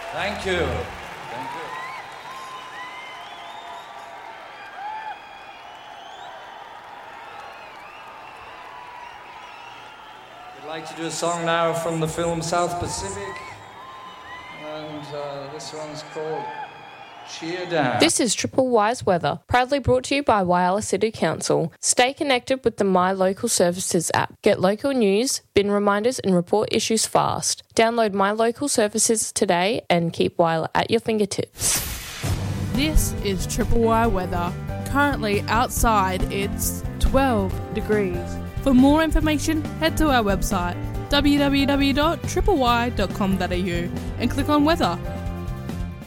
Thank you. Thank you. I'd like to do a song now from the film South Pacific, and this one's called Cheer Down. This is Triple Wise Weather, proudly brought to you by Whyalla City Council. Stay connected with the My Local Services app. Get local news, bin reminders and report issues fast. Download My Local Services today and keep Whyalla at your fingertips. This is Triple Y Weather. Currently outside it's 12 degrees. For more information, head to our website www.tripley.com.au and click on weather.